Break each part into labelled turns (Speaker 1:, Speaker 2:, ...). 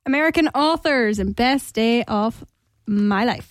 Speaker 1: American Authors and Best Day of My Life.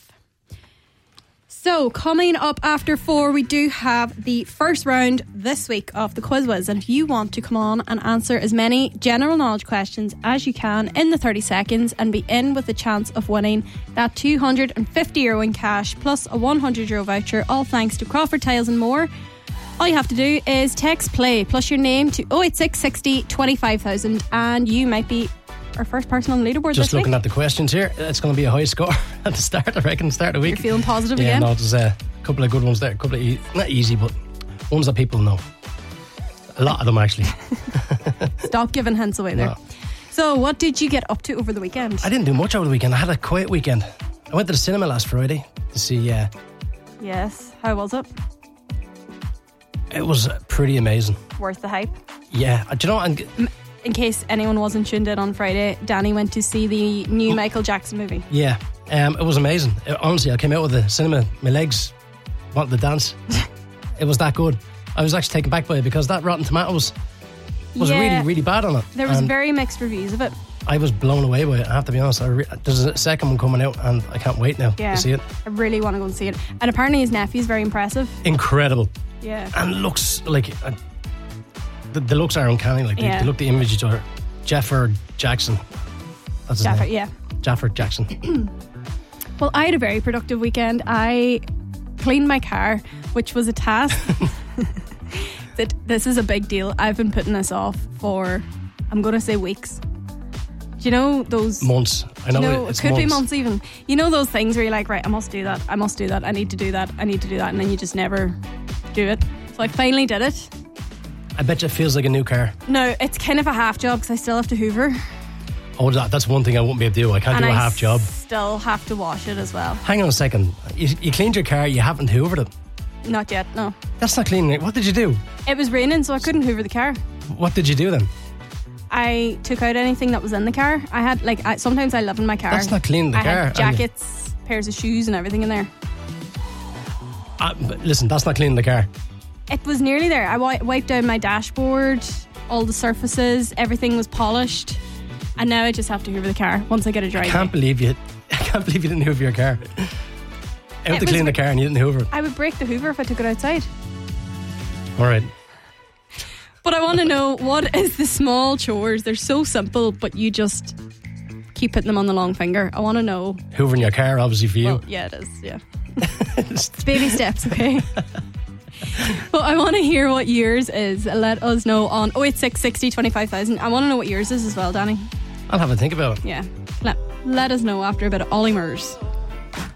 Speaker 1: So, coming up after 4, we do have the first round this week of the Quiz Whiz. And if you want to come on and answer as many general knowledge questions as you can in the 30 seconds and be in with the chance of winning that €250 in cash plus a €100 voucher, all thanks to Crawford Tiles and more, all you have to do is text play plus your name to 086 60 25,000 and you might be our first person on the leaderboard
Speaker 2: Just
Speaker 1: this week.
Speaker 2: looking at the questions here, it's going to be a high score at the start, I reckon, start of the week.
Speaker 1: You're feeling positive
Speaker 2: yeah,
Speaker 1: again?
Speaker 2: No, there's a couple of good ones there. A couple of, not easy, but ones that people know. A lot of them, actually.
Speaker 1: Stop giving hints away there.
Speaker 2: No.
Speaker 1: So, what did you get up to over the weekend?
Speaker 2: I didn't do much over the weekend. I had a quiet weekend. I went to the cinema last Friday to see...
Speaker 1: Yes. How was it?
Speaker 2: It was pretty amazing.
Speaker 1: Worth the hype?
Speaker 2: Yeah. Do you know...
Speaker 1: In case anyone wasn't tuned in on Friday, Danny went to see the new Michael Jackson movie.
Speaker 2: Yeah. It was amazing. Honestly, I came out of the cinema, my legs wanted to dance. It was that good. I was actually taken back by it because that Rotten Tomatoes was really, really bad on it.
Speaker 1: There was very mixed reviews of it.
Speaker 2: I was blown away by it, I have to be honest. There's a second one coming out and I can't wait now to see it.
Speaker 1: I really want to go and see it. And apparently his nephew's very impressive.
Speaker 2: Incredible.
Speaker 1: Yeah.
Speaker 2: And looks like... The looks are uncanny. Like they look the images are Jaffer Jackson. That's his name.
Speaker 1: Yeah.
Speaker 2: Jaffer Jackson.
Speaker 1: Well, I had a very productive weekend. I cleaned my car, which was a task. This is a big deal. I've been putting this off for, I'm going to say weeks. Do you know those...
Speaker 2: Months. I know
Speaker 1: it could be months even. You know those things where you're like, right, I must do that, I need to do that, and then you just never do it. So I finally did it.
Speaker 2: I bet you it feels like a new car.
Speaker 1: No, it's kind of a half job because I still have to hoover.
Speaker 2: Oh, that's one thing I won't be able to do. I can't do a half job.
Speaker 1: Still have to wash it as well.
Speaker 2: Hang on a second. You cleaned your car, you haven't hoovered it?
Speaker 1: Not yet, no.
Speaker 2: That's not cleaning it. What did you do?
Speaker 1: It was raining, so I couldn't hoover the car.
Speaker 2: What did you do then?
Speaker 1: I took out anything that was in the car. I had, sometimes I live in my car.
Speaker 2: That's not cleaning the car.
Speaker 1: I had jackets, pairs of shoes and everything in there.
Speaker 2: But listen, that's not cleaning the car.
Speaker 1: It was nearly there. I wiped down my dashboard, all the surfaces, everything was polished, and now I just have to hoover the car once I get it dry.
Speaker 2: I can't believe you didn't hoover your car. Out to clean the car and you didn't hoover it.
Speaker 1: I would break the hoover if I took it outside.
Speaker 2: Alright.
Speaker 1: But I want to know, what is the small chores? They're so simple, but you just keep putting them on the long finger. I want to know.
Speaker 2: Hoovering your car, obviously, for you.
Speaker 1: Well, yeah, it is, yeah. It's baby steps, okay? Well, I want to hear what yours is. Let us know on 086 60 25,000. I want to know what yours is as well, Danny.
Speaker 2: I'll have a think about it.
Speaker 1: Yeah. Let us know after a bit of Ollie Murs.